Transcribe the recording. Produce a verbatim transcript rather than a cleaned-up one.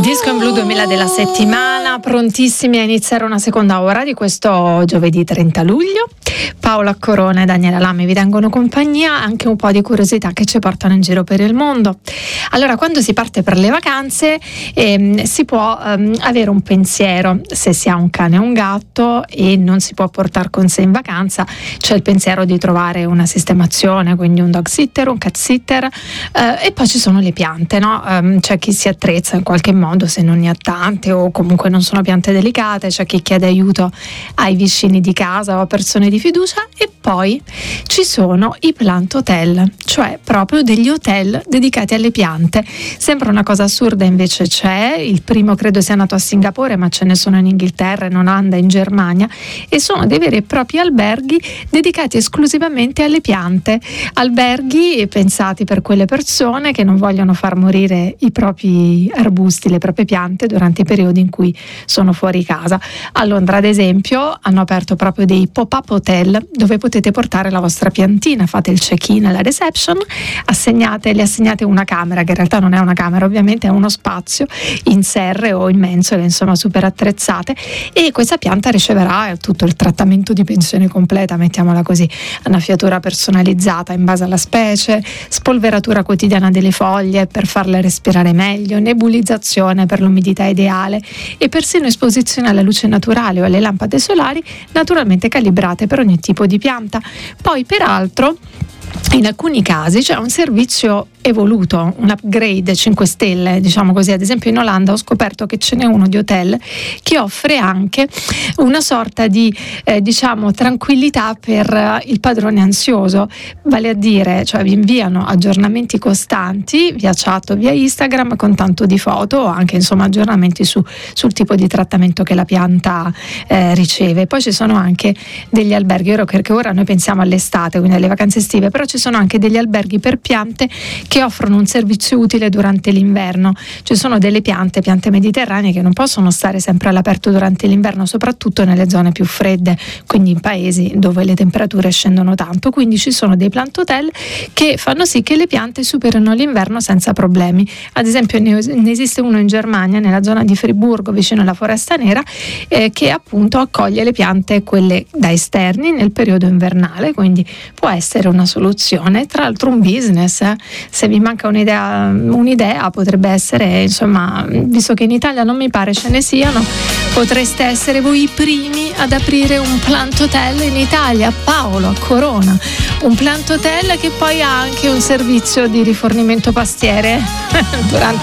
Disco in Blu duemila della settimana, prontissimi a iniziare una seconda ora di questo giovedì trenta luglio. Paola Corona e Daniela Lame vi tengono compagnia, anche un po' di curiosità che ci portano in giro per il mondo. Allora, quando si parte per le vacanze ehm, si può ehm, avere un pensiero, se si ha un cane o un gatto e non si può portare con sé in vacanza, c'è il pensiero di trovare una sistemazione, quindi un dog sitter, un cat sitter, eh, e poi ci sono le piante, no? Um, c'è chi si attrezza in qualche modo se non ne ha tante o comunque non sono piante delicate, c'è chi chiede aiuto ai vicini di casa o a persone di fiducia, e poi ci sono i plant hotel, cioè proprio degli hotel dedicati alle piante. Sembra una cosa assurda, invece c'è. Il primo credo sia nato a Singapore, ma ce ne sono in Inghilterra, in Olanda, in Germania, e sono dei veri e propri alberghi dedicati esclusivamente alle piante, alberghi pensati per quelle persone che non vogliono far morire i propri arbusti, le proprie piante durante i periodi in cui sono fuori casa. A Londra, ad esempio, hanno aperto proprio dei pop-up hotel dove potete portare la vostra piantina, fate il check-in alla reception, assegnate, le assegnate una camera, che in realtà non è una camera, ovviamente è uno spazio in serre o in mensole, insomma super attrezzate, e questa pianta riceverà tutto il trattamento di pensione completa, mettiamola così, annaffiatura personalizzata in base alla specie, spolveratura quotidiana delle foglie per farle respirare meglio, nebulizzazione per l'umidità ideale e persino esposizione alla luce naturale o alle lampade solari naturalmente calibrate per ogni tipo di pianta. Poi peraltro in alcuni casi c'è un servizio evoluto, un upgrade cinque stelle, diciamo così. Ad esempio in Olanda ho scoperto che ce n'è uno di hotel che offre anche una sorta di eh, diciamo tranquillità per il padrone ansioso, vale a dire, cioè vi inviano aggiornamenti costanti via chat o via Instagram con tanto di foto o anche insomma aggiornamenti su, sul tipo di trattamento che la pianta eh, riceve. Poi ci sono anche degli alberghi, ora, perché ora noi pensiamo all'estate, quindi alle vacanze estive, però ci sono anche degli alberghi per piante che offrono un servizio utile durante l'inverno. Ci sono delle piante, piante mediterranee, che non possono stare sempre all'aperto durante l'inverno, soprattutto nelle zone più fredde, quindi in paesi dove le temperature scendono tanto. Quindi ci sono dei plant hotel che fanno sì che le piante superino l'inverno senza problemi. Ad esempio ne esiste uno in Germania, nella zona di Friburgo, vicino alla Foresta Nera, eh, che appunto accoglie le piante, quelle da esterni, nel periodo invernale, quindi può essere una soluzione. Tra l'altro un business, eh. Se vi manca un'idea, un'idea potrebbe essere, insomma, visto che in Italia non mi pare ce ne siano, potreste essere voi i primi ad aprire un plant hotel in Italia. Paolo a Corona, un plant hotel che poi ha anche un servizio di rifornimento pastiere durante